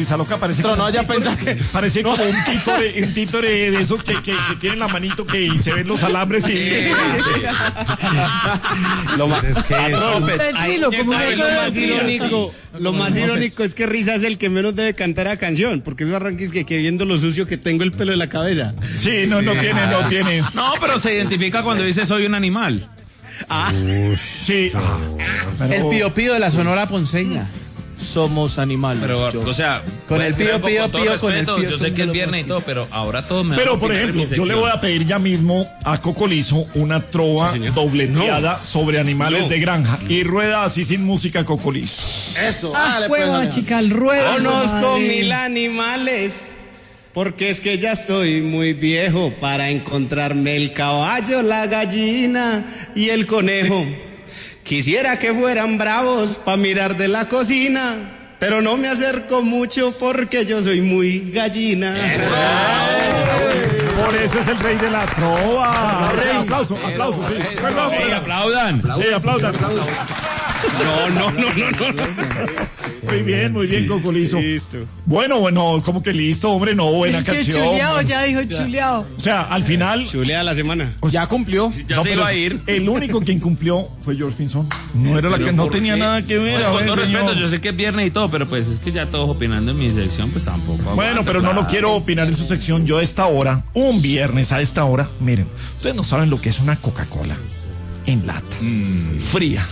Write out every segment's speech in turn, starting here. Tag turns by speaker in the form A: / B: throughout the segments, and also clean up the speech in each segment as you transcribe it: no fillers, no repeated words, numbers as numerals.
A: risa loca parece
B: Pero no haya pensado que...
A: Parece como un títore de esos que tienen la manito y se ven los alambres y...
B: Lo más
C: Es que
B: lo más irónico es que Risa es el que menos debe cantar a canción, porque eso arranca es que viendo lo sucio que tengo el pelo de la cabeza.
A: Sí, no tiene.
D: No, pero se identifica cuando dice soy un animal.
A: Sí.
C: el pío pío de la Sonora Ponceña. Somos animales.
D: Pero, o sea,
C: con el pío,
D: con todo respeto,
C: con el pío,
D: yo sé que es viernes y todo, pero ahora todo me...
A: Pero, por ejemplo, yo le voy a pedir ya mismo a Cocolizo una trova dobleteada sobre animales de granja. Y rueda así sin música, Cocolizo.
B: Eso.
E: Juego, chica, el ruedo.
B: Conozco 1000 animales, porque es que ya estoy muy viejo para encontrarme el caballo, la gallina y el conejo. Quisiera que fueran bravos pa' mirar de la cocina, pero no me acerco mucho porque yo soy muy gallina.
A: Por eso es el rey de la trova. Aplauso, sí.
D: Aplaudan.
A: Sí, aplaudan.
B: No.
A: Muy bien, Cocolizo.
B: Listo.
A: Bueno, como que listo, hombre, no, buena
E: Es que
A: canción.
E: chuleado, ya dijo chuleado.
A: O sea, al final,
B: Chulea la semana.
C: Ya cumplió.
D: Ya se iba a ir.
A: el único quien cumplió fue George Pinzón. No era la que no tenía nada que ver.
D: Pues,
A: a
D: con
A: ver,
D: todo
A: señor.
D: respeto, yo sé que es viernes y todo, pero pues es que ya todos opinando en mi sección, pues tampoco.
A: Bueno, pero no lo quiero opinar en su sección. Yo a esta hora, un viernes a esta hora, miren, ustedes no saben lo que es una Coca-Cola en lata, fría.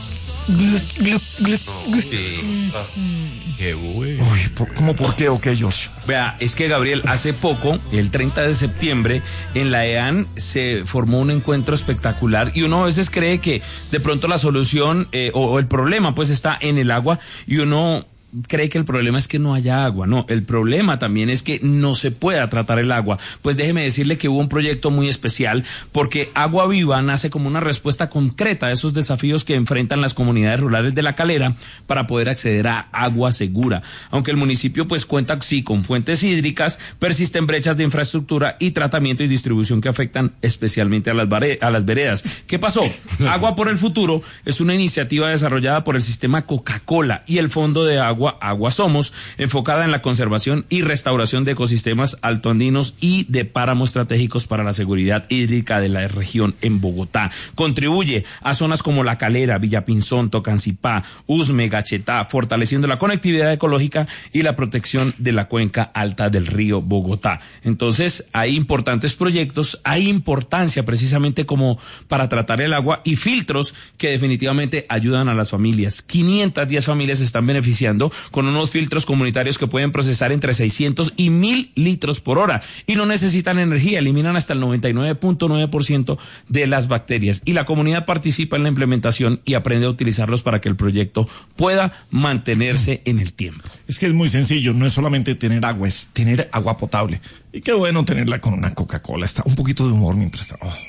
F: Qué bueno.
A: Uy, ¿cómo por qué o qué, George?
D: Vea, es que Gabriel, hace poco, el 30 de septiembre, en la EAN se formó un encuentro espectacular y uno a veces cree que de pronto la solución o el problema pues está en el agua y uno cree que el problema es que no haya agua. No, el problema también es que no se pueda tratar el agua. Pues déjeme decirle que hubo un proyecto muy especial porque Agua Viva nace como una respuesta concreta a esos desafíos que enfrentan las comunidades rurales de La Calera para poder acceder a agua segura. Aunque el municipio pues cuenta sí con fuentes hídricas, persisten brechas de infraestructura y tratamiento y distribución que afectan especialmente a las veredas. ¿Qué pasó? Agua por el Futuro es una iniciativa desarrollada por el sistema Coca-Cola y el Fondo de Agua Somos, enfocada en la conservación y restauración de ecosistemas altoandinos y de páramos estratégicos para la seguridad hídrica de la región en Bogotá. Contribuye a zonas como La Calera, Villapinzón, Tocancipá, Usme, Gachetá, fortaleciendo la conectividad ecológica y la protección de la cuenca alta del río Bogotá. Entonces, hay importantes proyectos, hay importancia precisamente como para tratar el agua y filtros que definitivamente ayudan a las familias. 510 familias se están beneficiando con unos filtros comunitarios que pueden procesar entre 600 y 1000 litros por hora y no necesitan energía, eliminan hasta el 99.9% de las bacterias y la comunidad participa en la implementación y aprende a utilizarlos para que el proyecto pueda mantenerse en el tiempo.
A: Es que es muy sencillo, no es solamente tener agua, es tener agua potable. Y qué bueno tenerla con una Coca-Cola. Está un poquito de humor mientras está. Oh.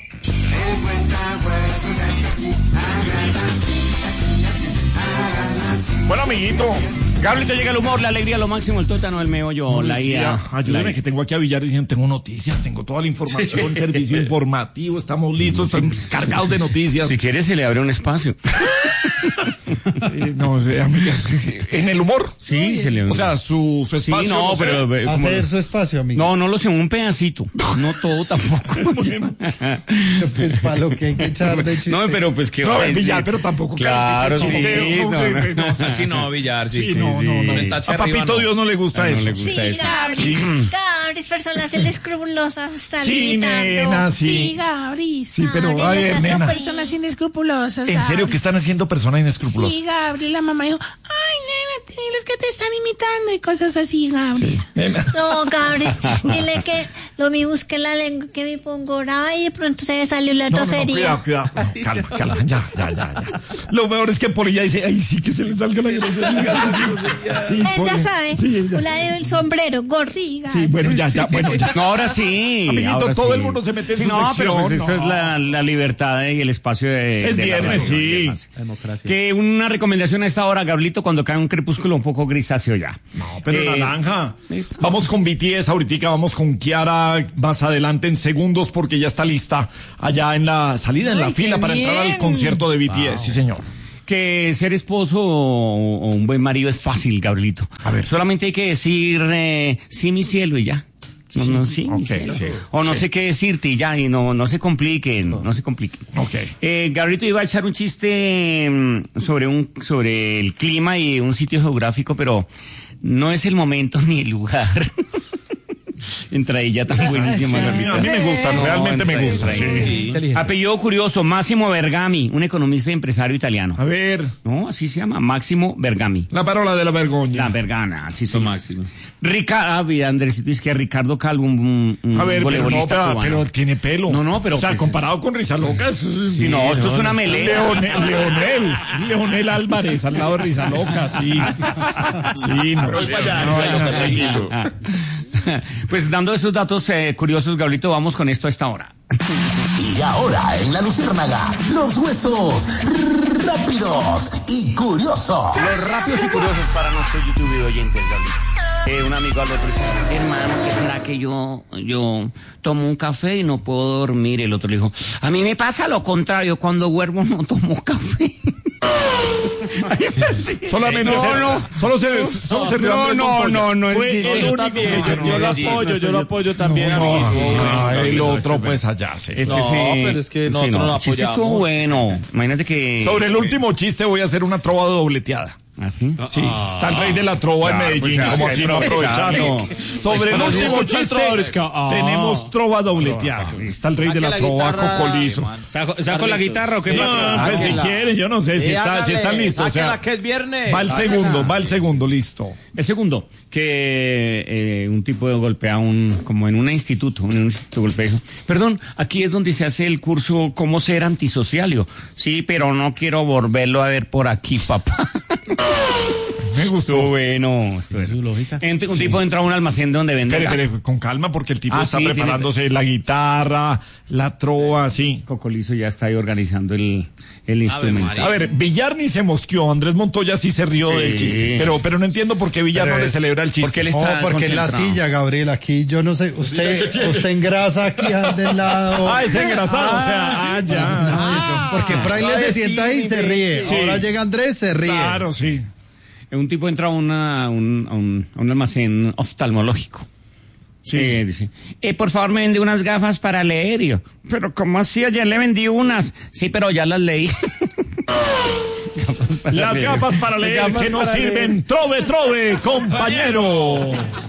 A: Bueno, amiguito.
C: Gabriel, llega el humor, la alegría, lo máximo, el tuétano, el meollo, la ida.
A: Ayúdame que tengo aquí a Villar diciendo, tengo noticias, tengo toda la información, servicio informativo, estamos listos, estamos cargados de noticias.
C: Si quiere se le abre un espacio.
A: No sé, amiga, ¿en el humor?
C: Sí, se le abre.
A: O sea, su espacio.
C: Sí, no, pero
G: hacer su espacio, amigo.
C: No lo sé, un pedacito. No todo tampoco.
G: Pues para lo que hay que echar de chiste.
C: No, pero pues que
A: no, Villar, pero tampoco.
C: Claro, sí.
D: Sí, no, Villar, sí.
A: No. A Papito Dios no le gusta eso.
H: Sí, Gabris, personas inescrupulosas están
A: sí,
H: limitando.
A: Nena, sí.
E: Sí, Gabriel.
A: Sí, pero a ver, nena.
E: Personas inescrupulosas.
A: ¿En serio que están haciendo personas inescrupulosas?
E: Sí, Gabriel, la mamá dijo, ay, nena, diles que te están imitando y cosas así, Gabriel.
A: Sí, nena.
H: No, Gabris, dile que lo me busque la lengua, que me pongo brava y de pronto se le salió la tosería.
A: Cuidado. No, calma, ya. Lo peor es que Polilla dice, ay, sí que se le salga la grosería. Sí,
H: él ya sabe,
A: sí,
H: la del sombrero, gordo.
A: Sí, bueno, ya.
C: No, ahora sí.
A: Amiguito,
C: ahora
A: todo
C: sí.
A: el mundo se mete en
C: sí,
A: su
C: no,
A: sección.
C: pero pues esto es la libertad y el espacio de...
A: Es
C: de
A: viernes, sí.
G: Democracia.
C: Que una recomendación a esta hora, Gabrielito, cuando cae un crepúsculo un poco grisáceo ya.
A: No, pero naranja.
C: ¿listo?
A: Vamos con BTS ahorita, vamos con Kiara más adelante en segundos porque ya está lista allá en la salida, en la fila para entrar al concierto de BTS, sí señor.
F: que ser esposo o un buen marido es fácil, Gabrielito.
A: A ver.
F: Solamente hay que decir, sí, mi cielo, y ya. No, sí, mi cielo.
A: Sí,
F: o no sé qué decirte y ya, y no se compliquen, no se compliquen.
A: Ok.
F: Gabrielito iba a echar un chiste sobre el clima y un sitio geográfico, pero no es el momento ni el lugar. Entra ella tan buenísima, Gabrielito.
A: A mí me gusta, realmente me gusta. Sí.
F: Apellido curioso, Máximo Bergami, un economista y empresario italiano.
A: A ver,
F: No, así se llama, Máximo Bergami.
A: la parola de la vergogna.
F: La Vergana, así se
D: Lo
F: llama.
D: máximo.
F: Andresito dice que Ricardo Calvo, un
A: A ver, pero, no,
F: voleibolista cubano.
A: pero tiene pelo.
F: No, pero
A: O sea,
F: pues,
A: comparado con Rizalocas.
F: Sí, no, esto es una melena.
A: Leonel Álvarez, al lado de Rizalocas, sí. Sí, no.
F: Pues dando esos datos curiosos, Gabrielito, vamos con esto a esta hora.
I: Y ahora en La Luciérnaga, los huesos rápidos y curiosos.
F: Los rápidos y curiosos para nuestros YouTube oyentes, Gabrielito. Un amigo al otro dice, hermano, ¿qué será que yo tomo un café y no puedo dormir? El otro le dijo, a mí me pasa lo contrario, cuando duermo no tomo café.
A: Solamente solo se
F: no,
A: fue el único
C: También, yo lo apoyo también.
A: el otro pues allá sí.
C: Pero es que nosotros lo
F: El chiste
C: apoyamos.
F: estuvo bueno. Imagínate que...
A: Sobre el último chiste voy a hacer una trova dobleteada.
F: ¿Ah, sí?
A: Sí, está el rey de la trova en Medellín,
F: pues,
A: como
F: sí,
A: así no aprovecharlo. Sobre el
C: Cuando se
A: último
C: escucha el
A: chiste
C: trovador, es que,
A: tenemos trova dobleteada. Está el rey de la trova, Cocolizo.
B: ¿Saco la guitarra o qué?
A: No, pues si quieren, yo no sé si están listos. O sea,
C: que es viernes.
A: va el segundo, listo.
F: El segundo, que un tipo golpea como en un instituto golpea eso. Perdón, aquí es donde se hace el curso Cómo ser antisocial. Sí, pero no quiero volverlo a ver por aquí, papá.
A: Me gustó.
F: Estuvo bueno.
C: Su lógica.
F: Un tipo entra a un almacén donde vende...
A: Espere, con calma porque el tipo
F: Ah,
A: está
F: sí,
A: preparándose la guitarra, la trova, sí.
F: Cocolizo ya está ahí organizando el instrumento.
A: A ver, Villar ni se mosqueó, Andrés Montoya sí se rió
F: Sí.
A: del chiste, pero no entiendo por qué Villar
G: Pero
A: no le
G: es-
A: celebra el chiste.
F: Porque él está
G: porque es la
F: concentrado.
G: silla, Gabriel, aquí yo no sé, usted engrasa aquí del lado.
A: Ah, es engrasado, o sea, ya.
G: Porque Fraile se sienta ahí y se ríe.
A: Sí.
G: Ahora llega Andrés, se ríe.
A: Claro, sí.
F: Un tipo entra a un almacén oftalmológico. Sí, dice, por favor me vende unas gafas para leer. Y yo, pero ¿cómo así? Ayer le vendí unas. Sí, pero ya las leí.
A: Las gafas para leer que no sirven. Trove, compañero.